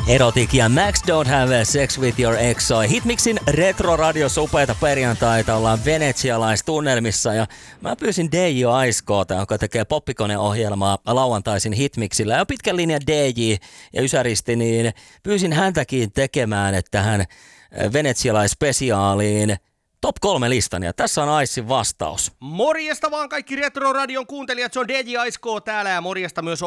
Erotic ja Max Don't Have Sex With Your Ex soi Hitmixin retro-radiossa upeita perjantaita. Ollaan venetsialaistunnelmissa ja mä pyysin DJ Aiskoota, joka tekee poppikoneohjelmaa lauantaisin Hitmixillä. Ja pitkän linjan DJ ja ysäristi, niin pyysin häntäkin tekemään tähän venetsialaispesiaaliin Top 3 listan, ja tässä on Aissin vastaus. Morjesta vaan kaikki Retro-radion kuuntelijat, se on DJ Aisko täällä, ja morjesta myös